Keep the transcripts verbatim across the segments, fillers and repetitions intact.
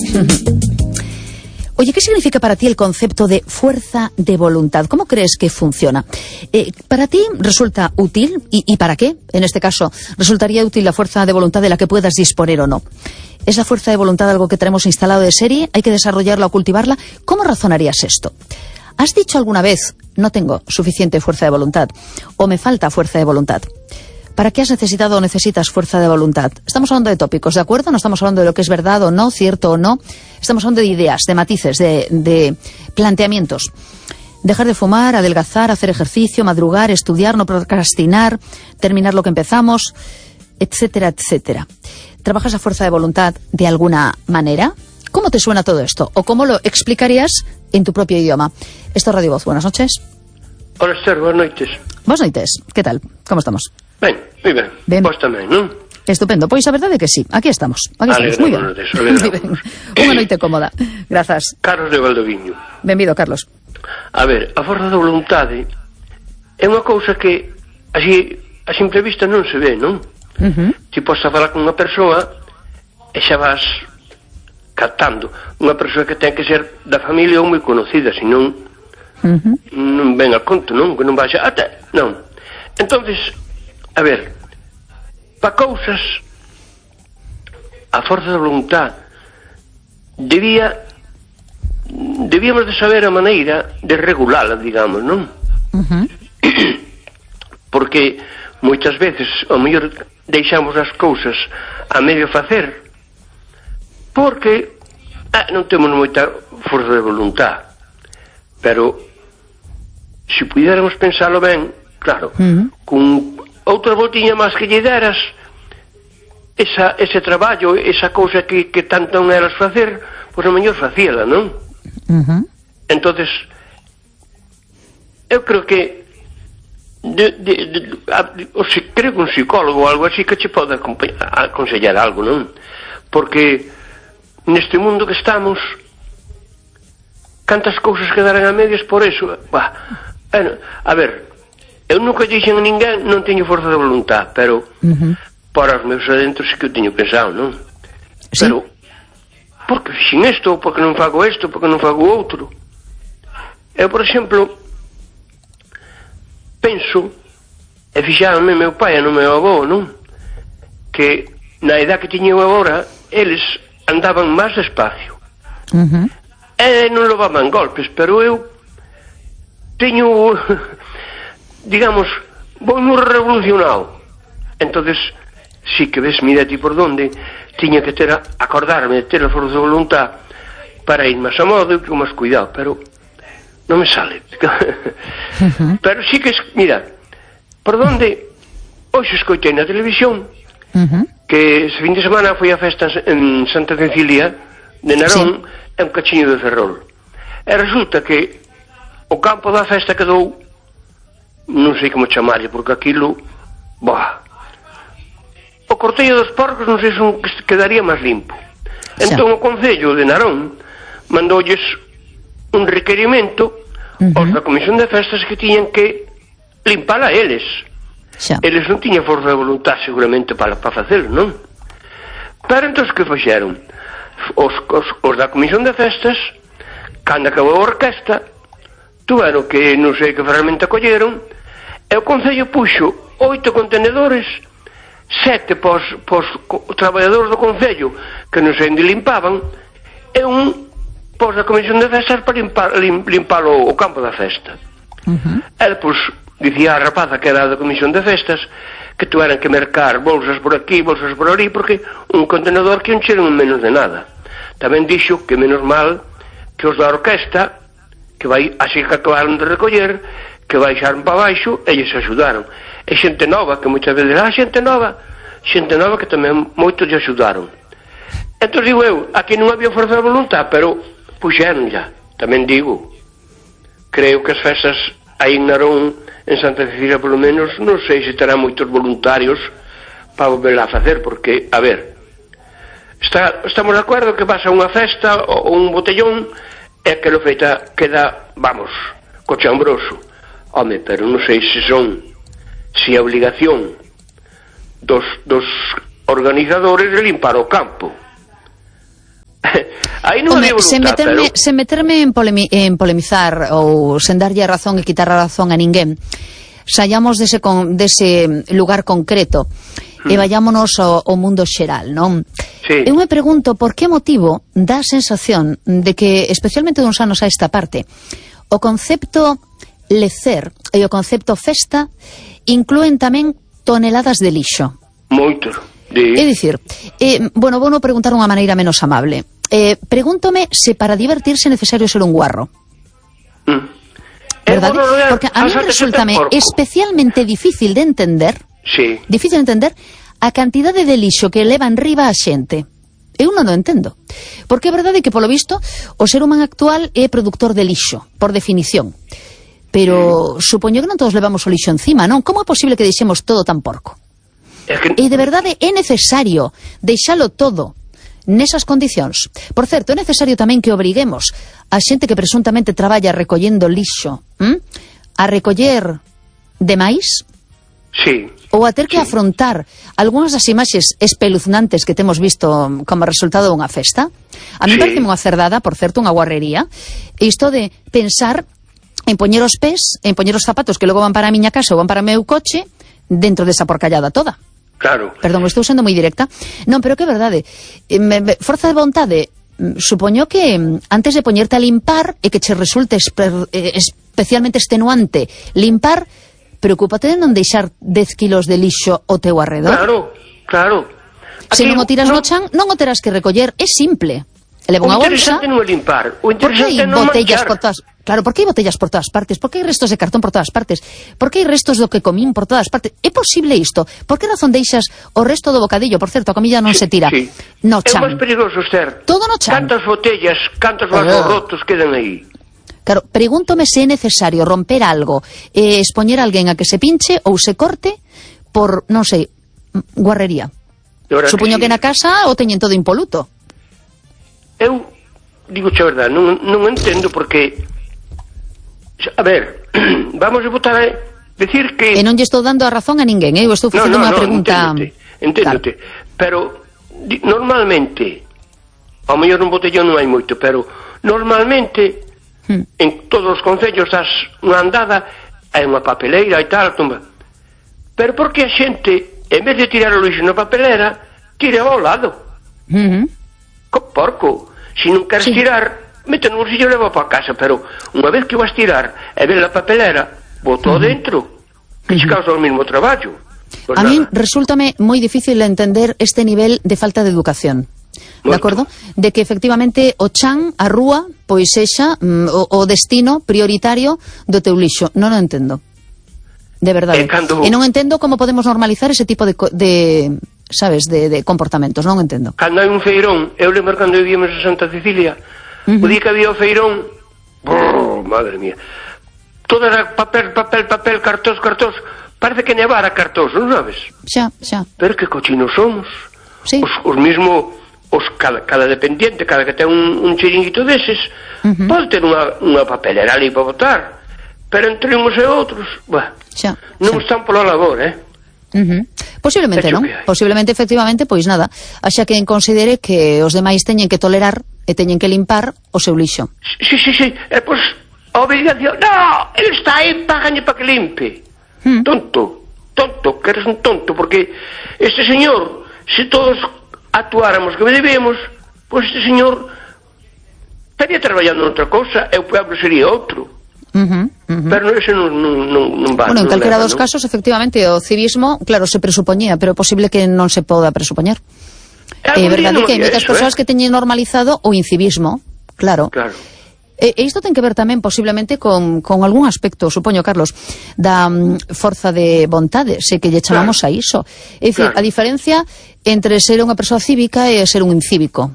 Oye, ¿qué significa para ti el concepto de fuerza de voluntad? ¿Cómo crees que funciona? Eh, ¿Para ti resulta útil? ¿Y, ¿Y para qué? En este caso, ¿resultaría útil la fuerza de voluntad de la que puedas disponer o no? ¿Es la fuerza de voluntad algo que tenemos instalado de serie? ¿Hay que desarrollarla o cultivarla? ¿Cómo razonarías esto? ¿Has dicho alguna vez, no tengo suficiente fuerza de voluntad, o me falta fuerza de voluntad? ¿Para qué has necesitado o necesitas fuerza de voluntad? Estamos hablando de tópicos, ¿de acuerdo? No estamos hablando de lo que es verdad o no, cierto o no. Estamos hablando de ideas, de matices, de, de planteamientos. Dejar de fumar, adelgazar, hacer ejercicio, madrugar, estudiar, no procrastinar, terminar lo que empezamos, etcétera, etcétera. ¿Trabajas a fuerza de voluntad de alguna manera? ¿Cómo te suena todo esto? ¿O cómo lo explicarías en tu propio idioma? Esto es Radio Voz. Buenas noches. Hola, Esther. Buenas noites. Buenas noites. ¿Qué tal? ¿Cómo estamos? Ben, moi ben. Ben. Vos tamén, non? Estupendo. Pois a verdade é que sí. Aquí estamos. Aquí estamos. Moi ben. Moi ben. Unha noite cómoda. Grazas. Carlos de Valdoviño. Benvido, Carlos. A ver, a forza da voluntade é unha cousa que así a simple vista non se ve, non? Uh-huh. Ti podes falar con unha persoa e xa vas captando. Unha persoa que ten que ser da familia ou moi conocida, senón uh-huh. non ven a conto, non? Que non vai a... Até, non. Entonces, a ver, pa cousas a forza da voluntad debía debíamos de saber a maneira de regulala, digamos, non? Uh-huh. Porque moitas veces ao mellor deixamos as cousas a medio facer porque ah, non temos moita forza de voluntad, pero se pudiéramos pensalo ben, claro, uh-huh. con outra voltiña máis que lle deras esa, ese traballo, esa cousa que, que tanto non eras facer, pois a mellor facíala, non? Uh-huh. Entonces eu creo que de, de, de, a, o se, creo que un psicólogo ou algo así que che pode aconsellar algo, non? Porque neste mundo que estamos cantas cousas quedaran a medias por eso. Bah, bueno, a ver, eu nunca dixen a ninguén non teño forza de voluntad, pero uh-huh. para os meus adentros sí que eu teño pensado, non? ¿Sí? Pero porque fixen isto, porque non fago isto, porque non fago outro. Eu, por exemplo, penso, e fixáronme meu pai e no meu avó, non? Que na edad que tiña eu agora, eles andaban máis despacio. Uh-huh. E non levaban golpes, pero eu teño, digamos, vou moi revolucionado. Entonces, si que ves, mira ti por donde, tiña que ter a, acordarme de ter a forza de voluntad para ir máis a modo e con máis cuidado, pero non me sale. Uh-huh. Pero sí que, mira, por donde hoxe escoitei na televisión uh-huh. que ese fin de semana foi a festa en Santa Cecilia de Narón, sí. En Cachiño de Ferrol. E resulta que o campo da festa quedou, non sei como chamarlle, porque aquilo, bah, o cortello dos porcos non sei se un, quedaría máis limpo. Entón o Concello de Narón mandoulles un requerimento uh-huh. aos da Comisión de Festas que tiñan que limpar a eles. Xa. Eles non tiñan forza de voluntad seguramente para, para facelo, non? Pero entón que fixeron? Os, os, os da Comisión de Festas, cando acabou a orquesta, tuveron que non sei que ferramenta colleron, e o Concello puxo oito contenedores, sete pos, pos traballadores do Concello que non sei onde limpaban, e un pos da Comisión de Festas para limpar, lim, limpar o, o campo da festa. Uh-huh. E pois dicía a rapaza que era da Comisión de Festas que tuveran que mercar bolsas por aquí, bolsas por ali, porque un contenedor que un cheron menos de nada. Tamén dixo que menos mal que os da orquesta, que vai así que acabaron de recoller, que baixaron para baixo e lles axudaron. E xente nova, que moitas veces, ah, xente nova, xente nova que tamén moitos lle axudaron. Entón digo eu, aquí non había forza de voluntad, pero puxeron ya. Tamén digo, creo que as festas aí en Narón, en Santa Cecilia polo menos, non sei se terán moitos voluntarios para volver a facer, porque, a ver, está, estamos de acordo que vas a unha festa ou un botellón e que lo feita queda, vamos, cochambroso. Home, pero non sei se son, se a obligación dos, dos organizadores de limpar o campo. Aí non había voluntad, sen meterme, pero... sen meterme en, polemi, en polemizar ou sen darlle a razón e quitar a razón a ninguén, saíamos dese, con, dese lugar concreto hmm. e vayámonos ao, ao mundo xeral, non? Sí. Eu me pregunto por que motivo dá a sensación de que, especialmente duns anos a esta parte, o concepto lecer e o concepto festa inclúen tamén toneladas de lixo. Moito. Sí. É dicir, eh, bueno, vou non preguntar unha maneira menos amable. Eh, pregúntome se para divertirse é necesario ser un guarro. Mm. ¿Verdad? Porque a mí resultame especialmente difícil de entender, sí. difícil de entender a cantidade de lixo que leva en riba a xente. Eu non o entendo. Porque é verdade que, polo visto, o ser humano actual é produtor de lixo, por definición. Pero mm. supoño que non todos levamos o lixo encima, non? Como é posible que deixemos todo tan porco? Es que... E de verdade é necesario deixalo todo nesas condicións. Por certo, é necesario tamén que obriguemos a xente que presuntamente traballa recollendo lixo ¿m? a recoller demais, sí. ou a ter que sí. afrontar algunhas das imaxes espeluznantes que temos visto como resultado dunha festa. A mí sí. parece unha cerdada, por certo, unha guarrería, isto de pensar en poñer os pés, en poñer os zapatos que logo van para a miña casa ou van para o meu coche dentro desa porcallada toda. Claro. Perdón, estou sendo moi directa. Non, pero que é verdade. Me, me, forza de vontade, supoño que antes de poñerte a limpar e que che resulte espe, eh, especialmente extenuante limpar, preocúpate de non deixar dez kilos de lixo ao teu arredor. Claro, claro. Se Aquí, non o tiras no, no chan, non o terás que recoller, é simple. Leva unha bolsa. O interesante non é limpar, o interesante é non botellas manchar. por todas, claro, por que hai botellas por todas partes? Por que hai restos de cartón por todas partes? Por que hai restos do que comín por todas partes? É posible isto? Por que razón deixas o resto do bocadillo? Por certo, a comida non sí, se tira. Sí. No é chan. máis perigoso, Esther. Todo no chan. Cantas botellas, cantos vasos uh. rotos quedan aí. Claro, pregúntome se é necesario romper algo, eh, expoñer a alguén a que se pinche ou se corte por, non sei, guarrería. Supoño que, sí. que na casa o teñen todo impoluto. Eu digo a verdade, non, non entendo porque, a ver, vamos a votar a decir que... E non lle estou dando a razón a ninguén, eh? Eu estou facendo no, no, unha no, pregunta... Enténdote, enténdote. Claro. Pero, di, normalmente, ao mellor un botellón non hai moito, pero normalmente, hmm. en todos os concellos das unha andada, hai unha papeleira e tal, tumba. Pero por que a xente, en vez de tirar o lixo na papelera, tira ao lado? Uh -huh. Co porco. Se non queres sí. tirar, mete no bolsillo e leva para casa, pero unha vez que vas tirar e ver a papelera, botou uh -huh. dentro, que uh -huh. causa o mesmo traballo. Pues a nada. mí resúltame moi difícil entender este nivel de falta de educación. De acordo? De que efectivamente o chan, a rúa, pois sexa mm, o, o destino prioritario do teu lixo. Non o entendo. De verdade. E, cando... e non entendo como podemos normalizar ese tipo de... de sabes, de, de comportamentos, non entendo. Cando hai un feirón, eu lembro cando vivíamos en Santa Cecilia, uh -huh. o día que había o feirón, brrr, madre mía, todo era papel, papel, papel, cartós, cartós, parece que nevara cartós, non sabes? Xa, xa. Pero que cochinos somos. Sí. Os, os mismo, os, cada, cada dependiente, cada que ten un, un chiringuito deses, uh -huh. pode ter unha, unha papelera ali para botar, pero entre uns e outros, bah, xa, non xa. están pola labor, eh? Uh -huh. Posiblemente non, posiblemente efectivamente, pois nada, haxa quen considere que os demais teñen que tolerar e teñen que limpar o seu lixo. Sí, sí, sí, e pois a obligación, no, ele está aí, págañe para que limpe. Hmm. Tonto, tonto, que eres un tonto, porque este señor, se todos actuáramos que debemos, pois este señor estaría traballando noutra cousa e o pueblo sería outro. Uh -huh, uh -huh. Pero ese non, non, non, non va. Bueno, en non calquera leva, dos non? casos, efectivamente, o civismo, claro, se presupoñía, pero é posible que non se poda presupoñer. É verdade que hai moitas persoas eh? que teñen normalizado o incivismo, claro. Claro. E, e isto ten que ver tamén posiblemente con, con algún aspecto, supoño, Carlos, da um, forza de vontade, se que lle chamamos claro. a iso. É dicir, claro. a diferencia entre ser unha persoa cívica e ser un incívico.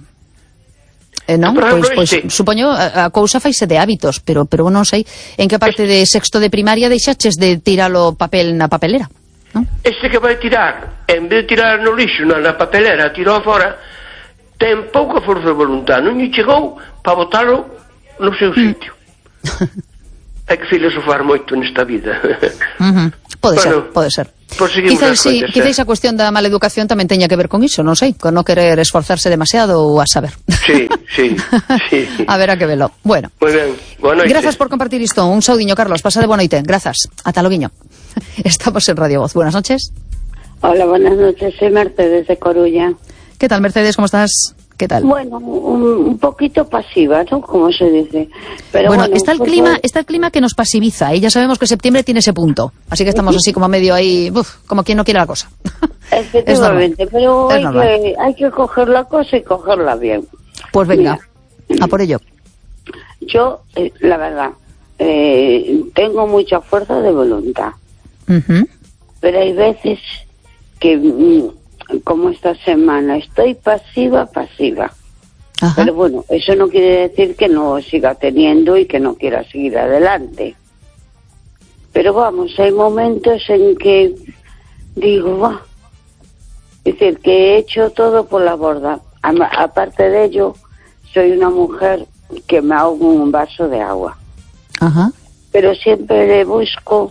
Eh, non? Pois, pois este... supoño a, a cousa faise de hábitos, pero pero non sei en que parte este... de sexto de primaria deixaches de tiralo papel na papelera, non? Este que vai tirar, en vez de tirar no lixo na, na papelera, tirou fora, ten pouca forza de voluntad, non lle chegou para botalo no seu sitio. hai que filosofar moito nesta vida. Uh-huh. Pode bueno, ser, pode ser. Quizás sí, quizás a cuestión da mala educación tamén teña que ver con iso, non sei, con non querer esforzarse demasiado ou a saber. Sí, sí, sí. A ver a que velo. Bueno. Moi ben, boa noite. Grazas por compartir isto. Un saudiño, Carlos, pasa de boa noite. Grazas. Ata loguiño. Estamos en Radio Voz. Buenas noches. Hola, buenas noches. Soy Mercedes de Coruña. ¿Qué tal, Mercedes? ¿Cómo estás? ¿Qué tal? Bueno, un, un poquito pasiva, ¿no? Como se dice. Pero bueno, bueno, está el poco... clima, está el clima que nos pasiviza, y ya sabemos que septiembre tiene ese punto. Así que estamos así como medio ahí, uf, como quien no quiere la cosa. Efectivamente, pero hay que, hay que coger la cosa y cogerla bien. Pues venga, Mira, a por ello. Yo, eh, la verdad, eh, tengo mucha fuerza de voluntad. Uh-huh. Pero hay veces que... Mm, como esta semana estoy pasiva, pasiva. Ajá. Pero bueno, eso no quiere decir que no siga teniendo y que no quiera seguir adelante. Pero vamos, hay momentos en que digo, va, es decir, que he hecho todo por la borda. A- aparte de ello, soy una mujer que me ahogo en un vaso de agua. Ajá. Pero siempre le busco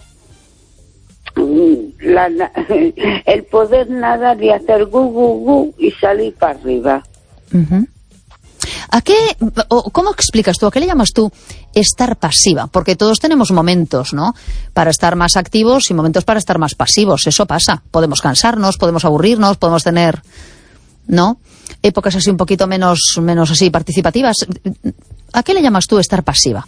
La, el poder nadar y hacer gu, gu, gu y salir para arriba. Uh-huh. ¿A qué, o cómo explicas tú, a qué le llamas tú estar pasiva? Porque todos tenemos momentos, ¿no?, para estar más activos y momentos para estar más pasivos. Eso pasa. Podemos cansarnos, podemos aburrirnos, podemos tener, ¿no?, épocas así un poquito menos, menos así participativas. ¿A qué le llamas tú estar pasiva?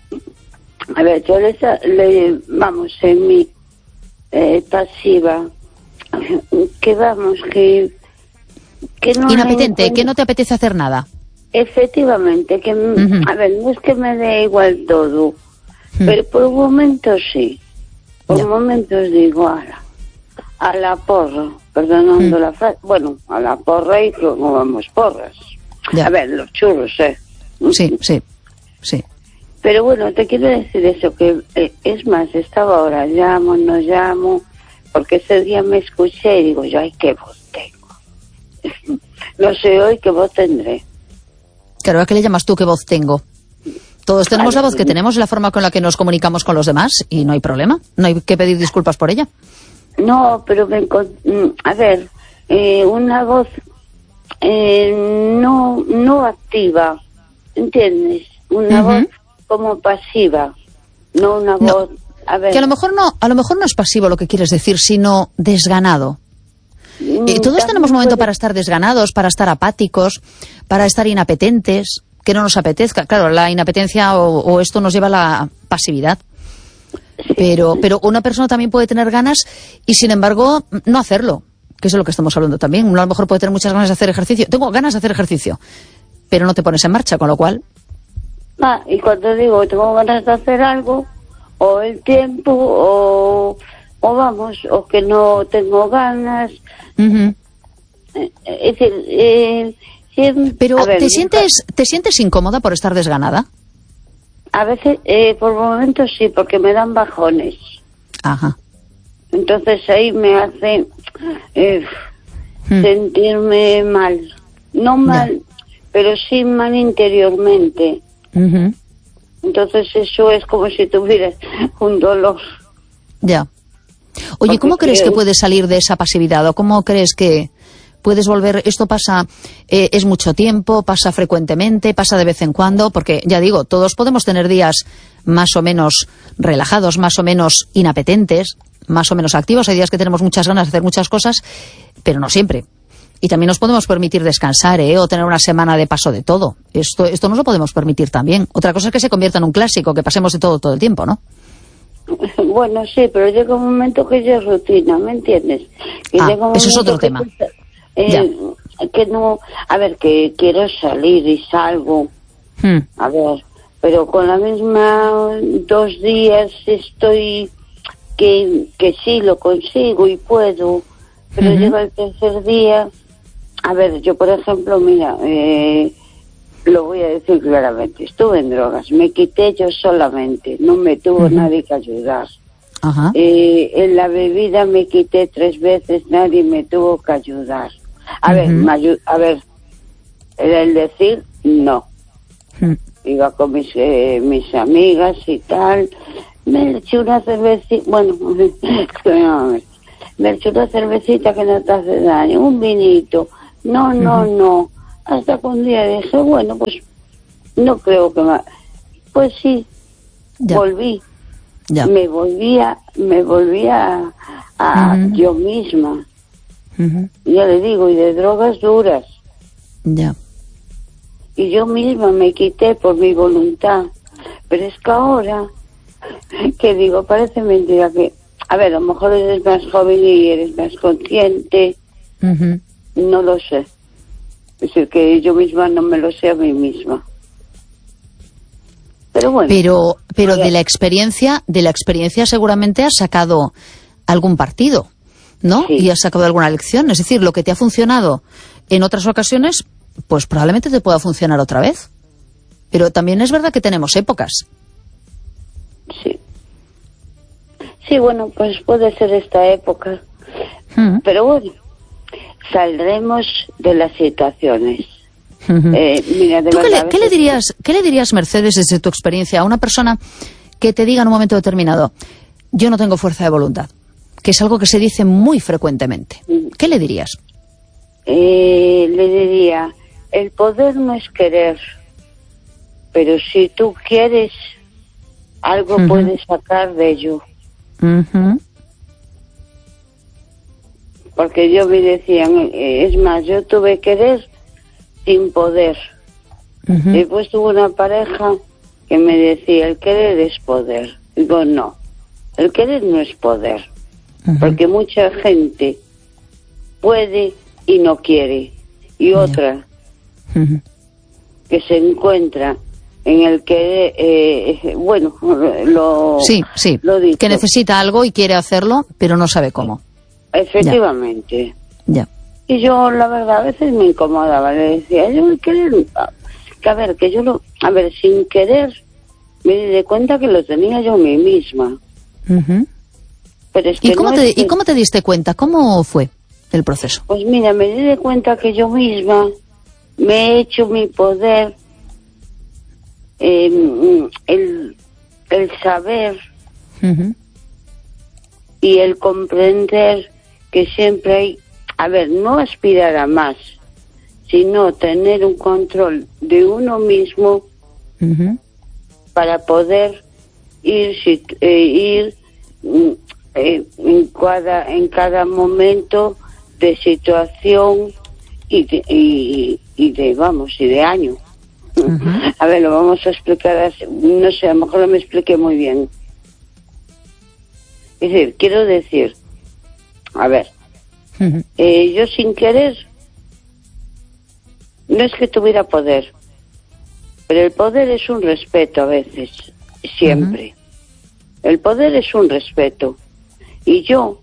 A ver, yo le, le vamos, en mi Eh, pasiva, que vamos, que, que no... Inapetente, le... que no te apetece hacer nada. Efectivamente, que, uh-huh. a ver, no es que me dé igual todo, uh-huh. pero por momentos sí, por yeah. momentos digo, a la, a la porra, perdonando uh-huh. la frase, bueno, a la porra y que no vamos porras. Yeah. A ver, los churros, ¿eh? Sí, sí, sí. Pero bueno, te quiero decir eso, que eh, es más, estaba ahora, llamo, no llamo, porque ese día me escuché y digo yo, ay, qué voz tengo. No sé hoy qué voz tendré. Claro, ¿a qué le llamas tú qué voz tengo? Todos tenemos vale, la voz que tenemos, la forma con la que nos comunicamos con los demás, y no hay problema, no hay que pedir disculpas por ella. No, pero me a ver, eh, una voz eh, no, no activa, ¿entiendes? Una uh-huh. voz como pasiva, no una no, voz... A ver. Que a lo mejor no, a lo mejor no es pasivo lo que quieres decir, sino desganado. Mm, eh, todos tenemos momento puede... para estar desganados, para estar apáticos, para estar inapetentes, que no nos apetezca. Claro, la inapetencia o, o esto nos lleva a la pasividad. Sí. Pero, pero una persona también puede tener ganas y, sin embargo, no hacerlo, que es de lo que estamos hablando también. Uno a lo mejor puede tener muchas ganas de hacer ejercicio. Tengo ganas de hacer ejercicio, pero no te pones en marcha, con lo cual... Ah, y cuando digo que tengo ganas de hacer algo, o el tiempo, o, o vamos, o que no tengo ganas. Uh-huh. Es decir, eh, siempre, pero ver, ¿te sientes te sientes incómoda por estar desganada? A veces, eh, por momentos sí, porque me dan bajones. Ajá. Entonces ahí me hace eh, hmm. sentirme mal. No mal, yeah. pero sí mal interiormente. Uh-huh. Entonces eso es como si tuvieras un dolor. Ya. Oye, Porque ¿cómo crees creo... que puedes salir de esa pasividad? ¿O cómo crees que puedes volver? Esto pasa, eh, es mucho tiempo, pasa frecuentemente, pasa de vez en cuando, porque ya digo, todos podemos tener días más o menos relajados, más o menos inapetentes, más o menos activos. Hay días que tenemos muchas ganas de hacer muchas cosas, pero no siempre. Y también nos podemos permitir descansar, ¿eh? O tener una semana de paso de todo. Esto esto nos lo podemos permitir también. Otra cosa es que se convierta en un clásico, que pasemos de todo todo el tiempo, ¿no? Bueno, sí, pero llega un momento que ya es rutina, ¿me entiendes? Que ah, llega un eso es otro que tema. Te, eh, que no... A ver, que quiero salir y salgo. Hmm. A ver, pero con la misma dos días estoy... Que, que sí, lo consigo y puedo. Pero uh-huh. llega el tercer día... A ver, yo por ejemplo, mira, eh, lo voy a decir claramente, estuve en drogas, me quité yo solamente, no me tuvo uh-huh. nadie que ayudar. Uh-huh. Eh, en la bebida me quité tres veces, nadie me tuvo que ayudar. A uh-huh. ver, me ayu- a ver, era el decir no. Uh-huh. iba con mis, eh, mis amigas y tal, me eché una cervecita, bueno, me eché una cervecita que no te hace daño, un vinito, no, no, uh-huh. no, hasta que un día dije, bueno, pues no creo que me... Pues sí, ya. volví, ya. me volvía, me volvía a, a uh-huh. yo misma, uh-huh. ya le digo, y de drogas duras. Ya. Y yo misma me quité por mi voluntad. Pero es que ahora, que digo, parece mentira que... A ver, a lo mejor eres más joven y eres más consciente. Uh-huh. No lo sé. Es decir, que yo misma no me lo sé a mí misma. Pero bueno. Pero, pero de la experiencia, de la experiencia seguramente has sacado algún partido, ¿no? Sí. Y has sacado alguna lección. Es decir, lo que te ha funcionado en otras ocasiones, pues probablemente te pueda funcionar otra vez. Pero también es verdad que tenemos épocas. Sí. Sí, bueno, pues puede ser esta época. Uh-huh. Pero bueno, saldremos de las situaciones. Uh-huh. eh, mira, de ¿Tú verdad, qué, le, ¿qué, le dirías, ¿Qué le dirías, Mercedes, desde tu experiencia, a una persona que te diga en un momento determinado, yo no tengo fuerza de voluntad? Que es algo que se dice muy frecuentemente. ¿Qué le dirías? Eh, le diría, el poder no es querer, pero si tú quieres, algo uh-huh. puedes sacar de ello. Uh-huh. Porque yo me decían, es más, yo tuve querer sin poder. Uh-huh. Después tuve una pareja que me decía, el querer es poder. Digo, no, el querer no es poder. Uh-huh. Porque mucha gente puede y no quiere. Y uh-huh. otra uh-huh. que se encuentra en el que, eh, bueno, lo Sí, sí, lo que necesita algo y quiere hacerlo, pero no sabe cómo. Efectivamente. Ya. Y yo, la verdad, a veces me incomodaba. Le decía, yo me querer, que a ver, que yo lo, a ver, sin querer, me di cuenta que lo tenía yo a mí misma. Uh-huh. Pero es que ¿Y cómo no te, es que... ¿Y cómo te diste cuenta? ¿Cómo fue el proceso? Pues mira, me di cuenta que yo misma me he hecho mi poder, eh, el, el saber uh-huh. y el comprender que siempre hay, a ver, no aspirar a más, sino tener un control de uno mismo uh-huh. para poder ir, eh, ir eh, en cada en cada momento de situación y de, y, y de vamos y de año. Uh-huh. A ver, lo vamos a explicar así, no sé, a lo mejor no me expliqué muy bien. Es decir, quiero decir, a ver, uh-huh. eh, yo sin querer, no es que tuviera poder, pero el poder es un respeto a veces, siempre. Uh-huh. El poder es un respeto. Y yo,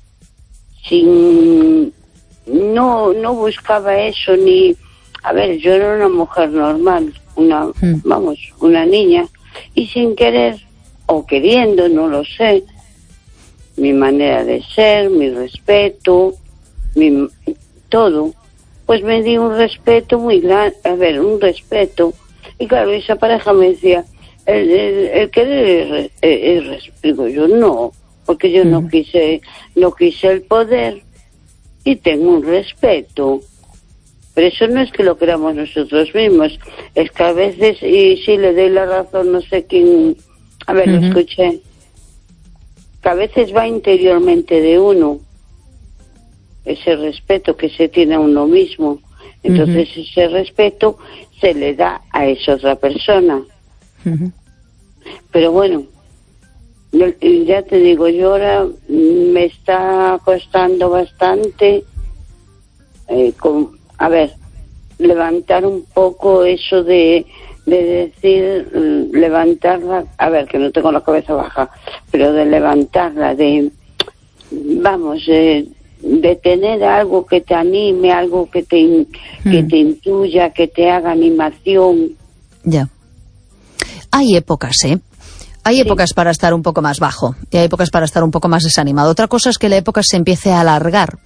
sin, no, no buscaba eso ni, a ver, yo era una mujer normal, una, uh-huh. vamos, una niña, y sin querer, o queriendo, no lo sé, mi manera de ser, mi respeto, mi, todo, pues me di un respeto muy grande, a ver, un respeto, y claro, esa pareja me decía, el, el, el querer es, es, es, digo yo, no, porque yo uh-huh. no quise, no quise el poder, y tengo un respeto, pero eso no es que lo queramos nosotros mismos, es que a veces, y si le doy la razón, no sé quién, a ver, uh-huh. lo escuché, que a veces va interiormente de uno, ese respeto que se tiene a uno mismo, entonces uh-huh. ese respeto se le da a esa otra persona. Uh-huh. Pero bueno, ya te digo, yo ahora me está costando bastante, eh, con, a ver, levantar un poco eso de, de decir, levantarla, a ver, que no tengo la cabeza baja, pero de levantarla, de, vamos, eh, de tener algo que te anime, algo que te, mm. que te intuya, que te haga animación. Ya. Hay épocas, ¿eh? Hay sí. épocas para estar un poco más bajo y hay épocas para estar un poco más desanimado. Otra cosa es que la época se empiece a alargar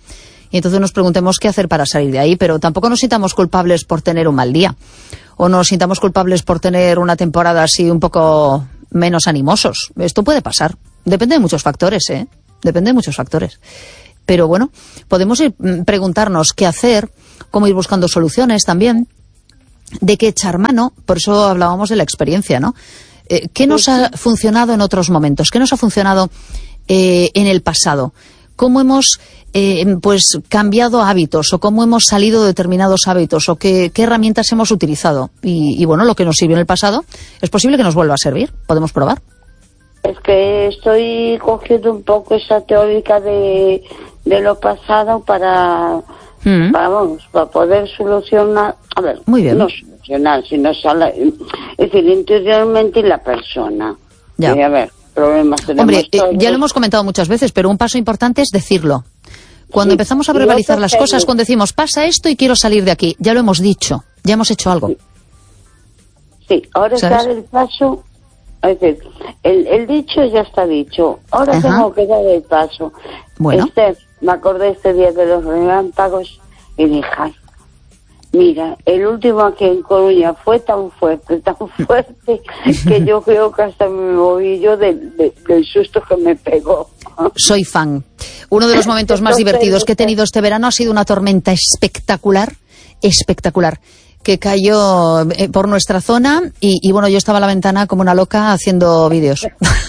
y entonces nos preguntemos qué hacer para salir de ahí, pero tampoco nos sintamos culpables por tener un mal día, o nos sintamos culpables por tener una temporada así un poco menos animosos. Esto puede pasar, depende de muchos factores, ¿eh? Depende de muchos factores. Pero bueno, podemos ir, preguntarnos qué hacer, cómo ir buscando soluciones también, de qué echar mano, por eso hablábamos de la experiencia, ¿no? Eh, ¿Qué nos ha funcionado en otros momentos? ¿Qué nos ha funcionado eh, en el pasado? ¿Cómo hemos eh, pues cambiado hábitos o cómo hemos salido de determinados hábitos o qué, qué herramientas hemos utilizado? Y, y bueno, lo que nos sirvió en el pasado es posible que nos vuelva a servir. ¿Podemos probar? Es que estoy cogiendo un poco esa teórica de, de lo pasado para, mm. para, vamos, para poder solucionar, a ver, Muy bien. no solucionar, sino sala, es decir, interiormente la persona. Ya. Y a ver, problemas tenemos Hombre, todos. eh, ya lo hemos comentado muchas veces, pero un paso importante es decirlo. Cuando Sí, empezamos a y verbalizar otro las que- cosas, cuando decimos, pasa esto y quiero salir de aquí, ya lo hemos dicho, ya hemos hecho algo. Sí, ahora es ¿Sabes? dar el paso, es decir, el, el dicho ya está dicho, ahora Ajá. tengo que dar el paso. Bueno. Esther, me acordé este día de los relámpagos y dije, ay, mira, el último aquí en Coruña fue tan fuerte, tan fuerte, que yo creo que hasta me moví yo del, del, del susto que me pegó. Soy fan. Uno de los momentos más Entonces, divertidos que he tenido este verano ha sido una tormenta espectacular, espectacular, que cayó eh, por nuestra zona y, y bueno, yo estaba a la ventana como una loca haciendo vídeos.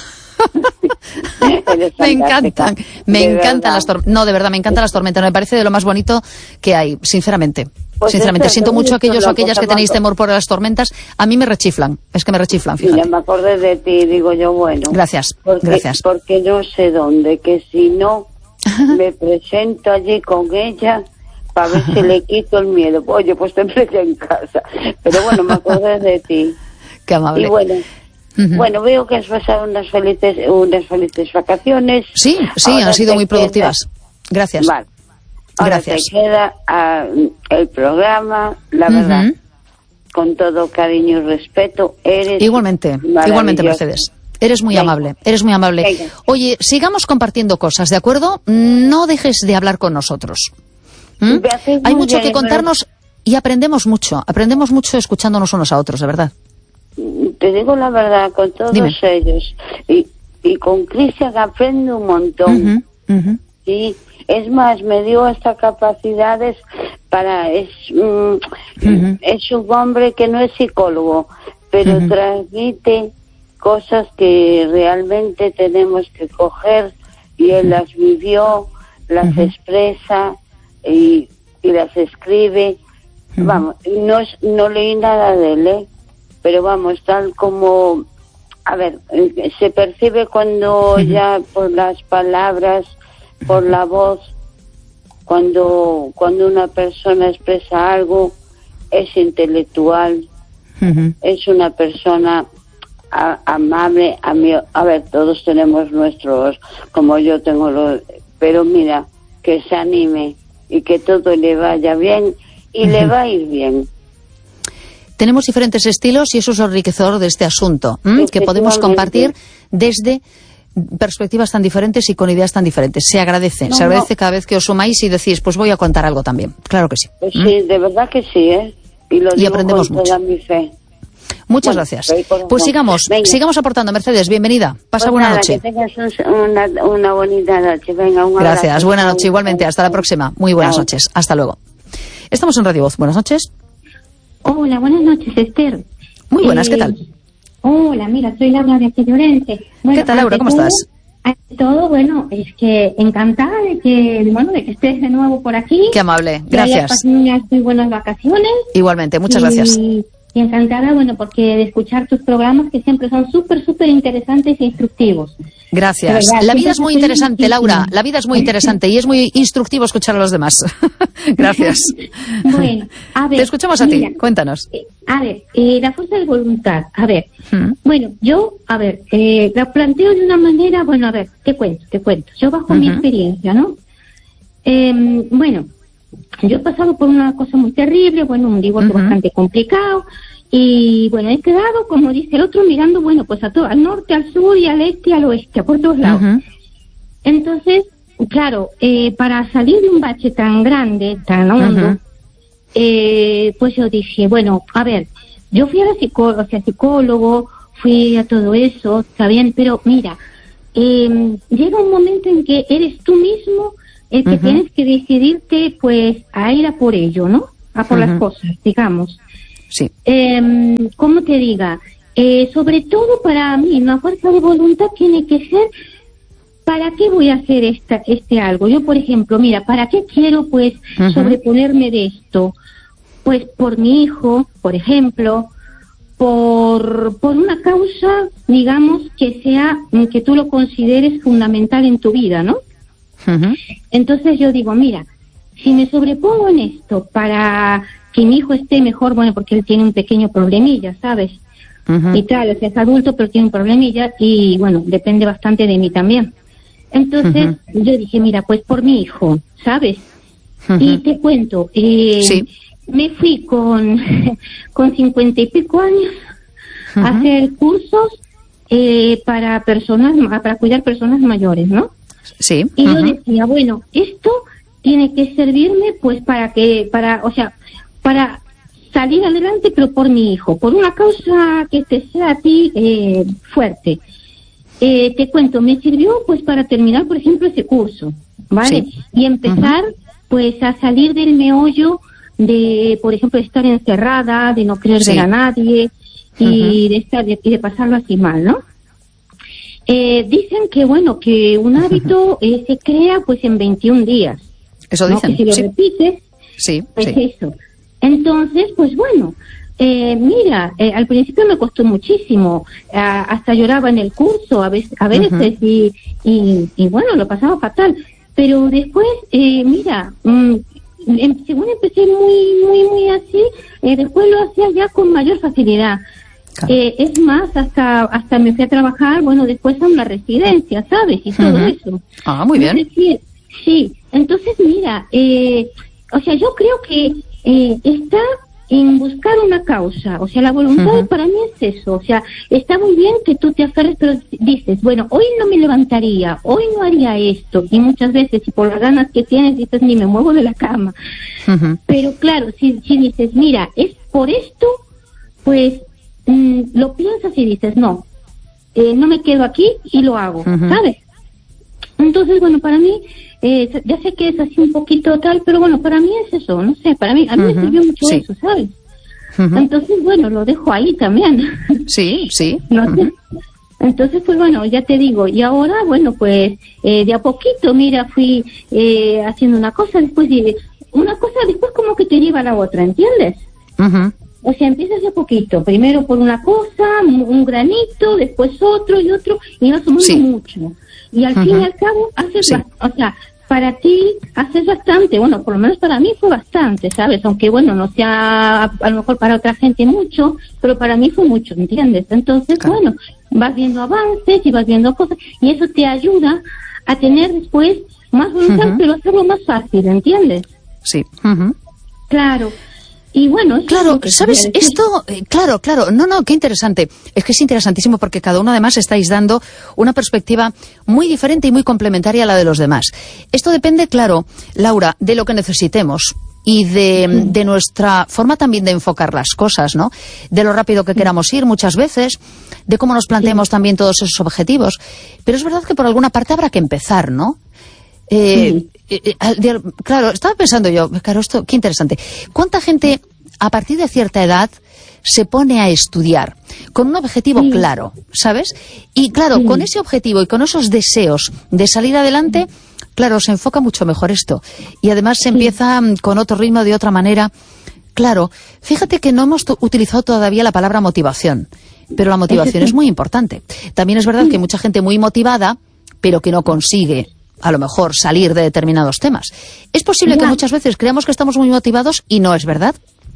Eres Me fantástica, encantan, me de encantan verdad. las tormentas. No, de verdad, me encantan las tormentas. Me parece de lo más bonito que hay, sinceramente. Pues sinceramente, eso, siento yo mucho a he visto aquellos o la aquellas cosa que tenéis más- temor por las tormentas. A mí me rechiflan, es que me rechiflan, Mira, fíjate. me acordé de ti y digo yo, bueno. Gracias, porque, gracias. Porque no sé dónde, que si no me presento allí con ella para ver si le quito el miedo. Oye, pues te ya en casa. Pero bueno, me acordé de ti. Qué amable. Y bueno, Ujú. bueno, veo que has pasado unas felices, unas felices vacaciones. Sí, sí, Ahora han sido te muy queda- productivas. Gracias. Vale. Ahora Gracias. te queda ah, el programa, la Ujú. verdad, con todo cariño y respeto, eres Igualmente, igualmente, maravillosa. Mercedes. Eres muy Venga. amable, eres muy amable. Venga. Oye, sigamos compartiendo cosas, ¿de acuerdo? No dejes de hablar con nosotros. ¿Mm? Me haces Hay muy mucho bien, que contarnos y aprendemos mucho. Aprendemos mucho escuchándonos unos a otros, de verdad. Te digo la verdad, con todos Dime. ellos. Y, y con Cristian aprendo un montón. Ujú, ujú. Sí, es más, me dio hasta capacidades para... Es, mm, Ujú. es un hombre que no es psicólogo, pero Ujú. transmite cosas que realmente tenemos que coger y él las vivió, las Ujú. expresa y, y las escribe. Ujú. Vamos, no, es- no leí nada de él, ¿eh? Pero vamos, tal como... A ver, eh, se percibe cuando ya por las palabras, por la voz, cuando cuando una persona expresa algo, es intelectual, Ujú. es una persona a- amable. A, mí, a ver, todos tenemos nuestros, como yo tengo los... Pero mira, que se anime y que todo le vaya bien y le va a ir bien. Tenemos diferentes estilos y eso es lo enriquecedor de este asunto, ¿m? que podemos Efectivamente. compartir desde perspectivas tan diferentes y con ideas tan diferentes. Se agradece, No, se agradece no. cada vez que os sumáis y decís, pues voy a contar algo también. Claro que sí. Pues ¿m? sí, de verdad que sí, ¿eh? Y lo Y digo aprendemos con mucho. toda mi fe. Muchas Bueno, gracias. doy corazón. Pues sigamos, Venga. sigamos aportando. Mercedes, bienvenida. Pasa Pues buena nada, noche. Que tengas un- una, una bonita noche. Venga, un abrazo. Gracias, buena noche igualmente. Hasta la próxima. Muy buenas Chao. noches. Hasta luego. Estamos en Radio Voz. Buenas noches. Hola, buenas noches, Esther. Muy buenas, Eh, ¿qué tal? Hola, mira, soy Laura de aquí de Orense. Bueno, ¿Qué tal, Laura? ante ¿Cómo todo- estás? Ante todo, bueno, es que encantada de que, bueno, de que estés de nuevo por aquí. Qué amable. Que hayas Gracias. pasado unas muy buenas vacaciones. Igualmente, muchas y, gracias. Y encantada, bueno, porque de escuchar tus programas que siempre son súper, súper interesantes e instructivos. Gracias. De verdad, La vida siempre es muy te apoyo interesante, muchísimo. Laura. La vida es muy interesante y es muy instructivo escuchar a los demás. Gracias. Bueno, a ver. Te escuchamos a ti. mira, Cuéntanos. eh, a ver, eh, la fuerza de voluntad. A ver, Mm. bueno, yo, a ver, eh, la planteo de una manera, bueno, a ver, te cuento, te cuento. Yo bajo mi Ujú. experiencia, ¿no? Eh, bueno, yo he pasado por una cosa muy terrible, bueno, un divorcio Ujú. bastante complicado. Y bueno, he quedado, como dice el otro, mirando, bueno, pues a todo, al norte, al sur y al este y al oeste, a por todos lados. Ujú. Entonces, claro, eh, para salir de un bache tan grande, tan hondo, uh-huh. eh, pues yo dije, bueno, a ver, yo fui a la psicólogo, o sea, psicólogo, fui a todo eso, está bien, pero mira, eh, llega un momento en que eres tú mismo el que uh-huh. tienes que decidirte, pues, a ir a por ello, ¿no? A por uh-huh. las cosas, digamos. Sí. Eh, ¿Cómo te diga? Eh, sobre todo para mí, una fuerza de voluntad tiene que ser, ¿para qué voy a hacer esta, este algo? Yo, por ejemplo, mira, ¿para qué quiero, pues, uh-huh. sobreponerme de esto? Pues por mi hijo, por ejemplo, por, por una causa, digamos, que sea, que tú lo consideres fundamental en tu vida, ¿no? Uh-huh. Entonces yo digo, mira, si me sobrepongo en esto para que mi hijo esté mejor, bueno, porque él tiene un pequeño problemilla, ¿sabes? Uh-huh. Y tal, o sea, es adulto, pero tiene un problemilla y, bueno, depende bastante de mí también. Entonces uh-huh. yo dije, mira, pues por mi hijo, ¿sabes? Uh-huh. Y te cuento, eh, sí. me fui con, con cincuenta y pico años uh-huh. a hacer cursos eh, para personas, para cuidar personas mayores, ¿no? Sí. Y uh-huh. yo decía, bueno, esto tiene que servirme, pues, para que, para, o sea, para salir adelante, pero por mi hijo, por una causa que te sea a ti eh, fuerte. Eh, te cuento, me sirvió, pues, para terminar, por ejemplo, ese curso, ¿vale? Sí. Y empezar, uh-huh. pues, a salir del meollo de, por ejemplo, de estar encerrada, de no querer sí. ver a nadie y uh-huh. de estar, de, y de pasarlo así mal, ¿no? Eh, dicen que, bueno, que un hábito eh, se crea, pues, en veintiún días. Eso ¿no? dicen. Que si lo sí. repites, sí, pues sí. eso. Entonces, pues bueno, eh, mira, eh, al principio me costó muchísimo, eh, hasta lloraba en el curso a veces, a veces uh-huh. y, y, y bueno, lo pasaba fatal. Pero después, eh, mira, mmm, em, según empecé muy, muy, muy así, eh, después lo hacía ya con mayor facilidad. Claro. Eh, es más, hasta hasta me fui a trabajar, bueno, después a una residencia, ¿sabes? Y todo uh-huh. eso. Ah, muy bien. Decir, sí, entonces mira, eh, o sea, yo creo que eh, está en buscar una causa, o sea, la voluntad uh-huh. para mí es eso, o sea, está muy bien que tú te aferres, pero dices, bueno, hoy no me levantaría, hoy no haría esto, y muchas veces, y por las ganas que tienes, dices, ni me muevo de la cama. Uh-huh. Pero claro, si, si dices, mira, es por esto, pues mm, lo piensas y dices, no, eh, no me quedo aquí y lo hago, uh-huh. ¿sabes? Entonces, bueno, para mí, eh, ya sé que es así un poquito tal, pero bueno, para mí es eso, no sé, para mí, a mí uh-huh. me sirvió mucho sí. eso, ¿sabes? Uh-huh. Entonces, bueno, lo dejo ahí también. Sí, sí. No uh-huh. sé. Entonces, pues bueno, ya te digo, y ahora, bueno, pues eh, de a poquito, mira, fui eh, haciendo una cosa, después de una cosa, después como que te lleva a la otra, ¿entiendes? Uh-huh. O sea, empiezas de a poquito, primero por una cosa, un granito, después otro y otro, y vas sumando sí. mucho. Y al uh-huh. fin y al cabo, haces, sí. o sea, para ti haces bastante, bueno, por lo menos para mí fue bastante, ¿sabes? Aunque, bueno, no sea a lo mejor para otra gente mucho, pero para mí fue mucho, ¿entiendes? Entonces, claro. bueno, vas viendo avances y vas viendo cosas, y eso te ayuda a tener después más voluntad, uh-huh. pero hacerlo más fácil, ¿entiendes? Sí. Uh-huh. Claro. Y bueno, eso claro, es lo que ¿sabes? Esto, eh, claro, claro, no, no, qué interesante. Es que es interesantísimo porque cada uno además estáis dando una perspectiva muy diferente y muy complementaria a la de los demás. Esto depende, claro, Laura, de lo que necesitemos y de, sí. de nuestra forma también de enfocar las cosas, ¿no? De lo rápido que queramos ir muchas veces, de cómo nos planteemos sí. también todos esos objetivos. Pero es verdad que por alguna parte habrá que empezar, ¿no? Eh, sí. eh, eh, claro, estaba pensando yo, claro, esto, qué interesante. ¿Cuánta gente a partir de cierta edad se pone a estudiar con un objetivo sí. claro, ¿sabes? Y claro, sí. con ese objetivo y con esos deseos de salir adelante, claro, se enfoca mucho mejor esto. Y además se sí. empieza con otro ritmo, de otra manera. Claro, fíjate que no hemos utilizado todavía la palabra motivación, pero la motivación es muy importante. También es verdad sí. que hay mucha gente muy motivada, pero que no consigue a lo mejor salir de determinados temas. Es posible ya. que muchas veces creamos que estamos muy motivados y no es verdad.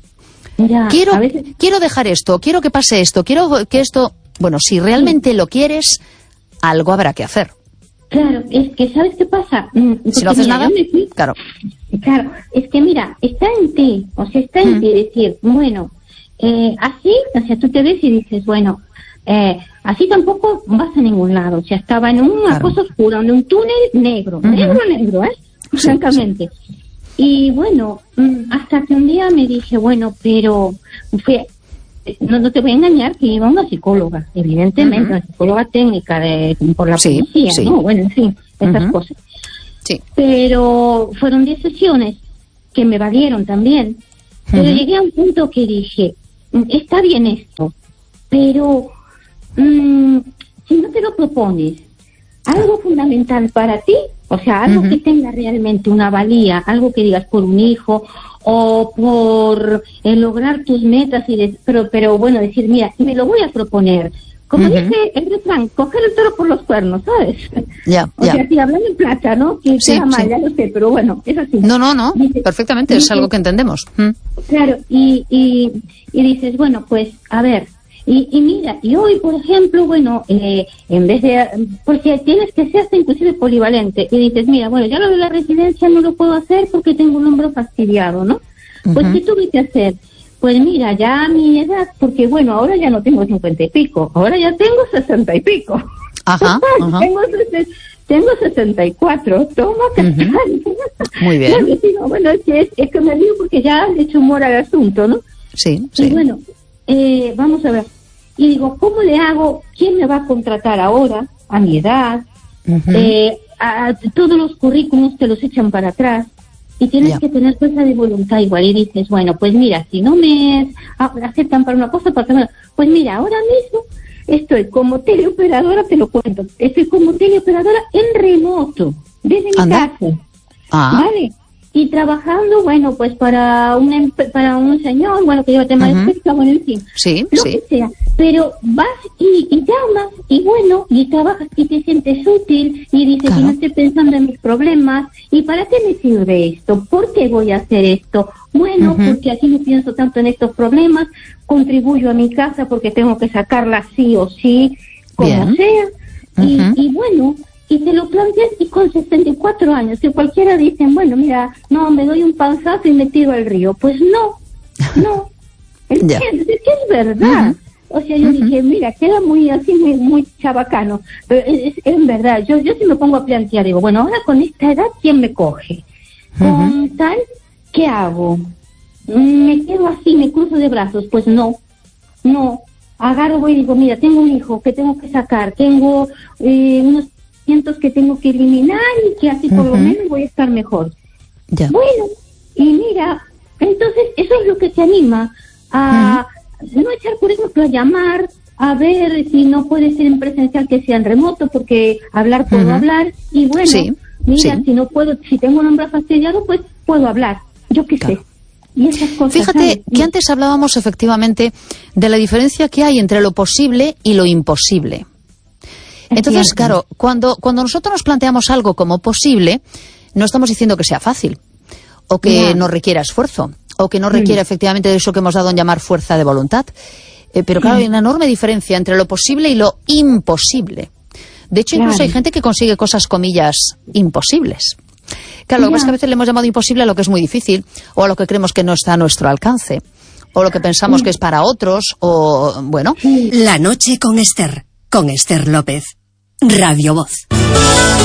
Ya, quiero, a veces... quiero dejar esto, quiero que pase esto, quiero que esto... Bueno, si realmente sí. lo quieres, algo habrá que hacer. Claro, es que ¿sabes qué pasa? Porque si no haces mira, nada, fui... claro. Claro, es que mira, está en ti, o sea, está en mm. ti decir, bueno, eh, así, o sea, tú te ves y dices, bueno, eh, así tampoco vas a ningún lado. O sea, estaba en una claro. cosa oscura, en un túnel negro, uh-huh. negro, negro, ¿eh? Sí, francamente. Sí. Y bueno, hasta que un día me dije, bueno, pero fue, no, no te voy a engañar que iba a una psicóloga, evidentemente, uh-huh. una psicóloga técnica de por la sí, policía, sí. ¿no? Bueno, en fin, esas uh-huh. cosas. Sí. Pero fueron diez sesiones que me valieron también. Pero uh-huh. llegué a un punto que dije, está bien esto, pero mmm, si no te lo propones, algo fundamental para ti, o sea, algo uh-huh. que tenga realmente una valía, algo que digas por un hijo o por eh, lograr tus metas, y de, pero, pero bueno, decir, mira, me lo voy a proponer. Como uh-huh. dice el refrán, coger el toro por los cuernos, ¿sabes? Ya, o ya. sea, si hablando en plata, ¿no? Que sí, sea mal, sí. ya lo sé, pero bueno, es así. No, no, no, dice, perfectamente, dice, es algo que entendemos. Mm. Claro, y, y, y dices, bueno, pues, a ver, y, y mira, y hoy, por ejemplo, bueno, eh, en vez de, porque tienes que ser hasta inclusive polivalente, y dices, mira, bueno, ya lo de la residencia no lo puedo hacer porque tengo un hombro fastidiado, ¿no? Pues, uh-huh. ¿qué tuve que hacer? Pues mira, ya a mi edad, porque bueno, ahora ya no tengo cincuenta y pico, ahora ya tengo sesenta y pico. Ajá, ajá. tengo, tengo sesenta y cuatro, toma castaña. Uh-huh. Muy bien. Bueno, digo, bueno, es que, es, es que me digo porque ya le echo humor al asunto, ¿no? Sí, sí. Y bueno, eh, vamos a ver. Y digo, ¿cómo le hago? ¿Quién me va a contratar ahora, a mi edad? Uh-huh. Eh, a, a, todos los currículums te los echan para atrás. Y tienes yeah. que tener fuerza de voluntad igual, y dices, bueno, pues mira, si no me aceptan para una cosa, para otra, pues mira, ahora mismo estoy como teleoperadora, te lo cuento, estoy como teleoperadora en remoto, desde mi ¿Anda? casa, ah. ¿vale? Y trabajando, bueno, pues para un para un señor, bueno, que lleva tema uh-huh. de pesca, bueno, en fin, sí, lo sí. que sea, pero vas y, y llamas, y bueno, y trabajas y te sientes útil, y dices, claro. y no estoy pensando en mis problemas, ¿y para qué me sirve esto? ¿Por qué voy a hacer esto? Bueno, uh-huh. porque aquí no pienso tanto en estos problemas, contribuyo a mi casa porque tengo que sacarla sí o sí, como Bien. sea, uh-huh. y, y bueno, y te lo planteas, y con sesenta y cuatro años, que cualquiera dice, bueno, mira, no, me doy un panzazo y me tiro al río. Pues no, no, ¿entiendes? Es que es verdad. Uh-huh. O sea, yo uh-huh. dije, mira, queda muy así, muy muy chabacano, pero es, es, es verdad. Yo yo sí me pongo a plantear, digo, bueno, ahora con esta edad, ¿quién me coge? Con uh-huh. tal, ¿qué hago? ¿Me quedo así, me cruzo de brazos? Pues no, no. Agarro, voy y digo, mira, tengo un hijo que tengo que sacar, tengo eh, unos que tengo que eliminar, y que así por uh-huh. lo menos voy a estar mejor. Ya. Bueno, y mira, entonces eso es lo que te anima a uh-huh. no echar, por ejemplo, a llamar, a ver si no puede ser en presencial, que sea en remoto, porque hablar puedo uh-huh. hablar, y bueno, sí. mira, sí. si no puedo, si tengo un hombro fastidiado, pues puedo hablar, yo qué claro. sé. Y esas cosas, Fíjate ¿sabes? que antes hablábamos efectivamente de la diferencia que hay entre lo posible y lo imposible. Entonces, claro, cuando, cuando nosotros nos planteamos algo como posible, no estamos diciendo que sea fácil, o que no, no requiera esfuerzo, o que no requiera mm. efectivamente de eso que hemos dado en llamar fuerza de voluntad. Eh, pero claro, mm. hay una enorme diferencia entre lo posible y lo imposible. De hecho, incluso claro. hay gente que consigue cosas, comillas, imposibles. Claro, lo que pasa es que a veces le hemos llamado imposible a lo que es muy difícil, o a lo que creemos que no está a nuestro alcance, o lo que pensamos mm. que es para otros, o, bueno... La noche con Esther. Con Esther López. Radio Voz.